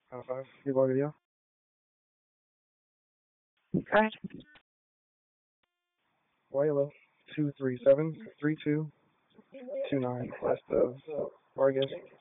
High five. You log video. Okay. Wayla 237-3229. West of Vargas.